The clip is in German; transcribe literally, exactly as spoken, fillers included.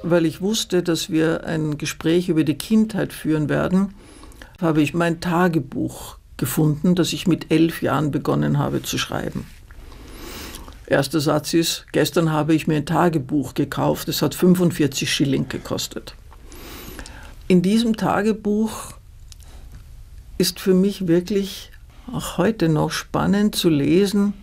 weil ich wusste, dass wir ein Gespräch über die Kindheit führen werden, habe ich mein Tagebuch gefunden, das ich mit elf Jahren begonnen habe zu schreiben. Erster Satz ist, gestern habe ich mir ein Tagebuch gekauft, es hat fünfundvierzig Schilling gekostet. In diesem Tagebuch ist für mich wirklich auch heute noch spannend zu lesen,